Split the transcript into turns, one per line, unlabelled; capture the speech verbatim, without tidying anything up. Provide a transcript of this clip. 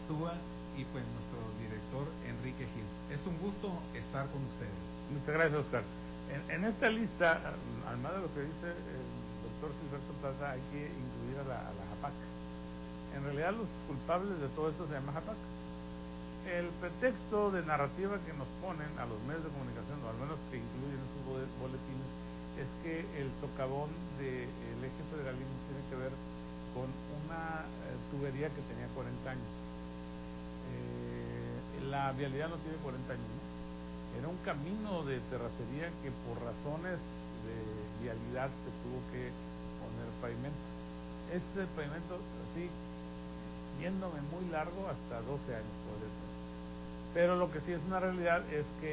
Ursúa y pues nuestro director Enrique Gil. Es un gusto estar con ustedes.
Muchas gracias, Oscar. En, en esta lista, además de lo que dice el doctor Gilberto Plaza, hay que incluir a la, a la JAPAC. En realidad los culpables de todo esto se llama JAPAC. El pretexto de narrativa que nos ponen a los medios de comunicación, o al menos que incluyen sus boletines, es que el socavón del eje federalismo tiene que ver con una eh, tubería que tenía cuarenta años. Eh, la vialidad no tiene cuarenta años, ¿no? Era un camino de terracería que por razones de vialidad se tuvo que poner pavimento. Ese pavimento, así, yéndome muy largo, hasta doce años podría ser. Pero lo que sí es una realidad es que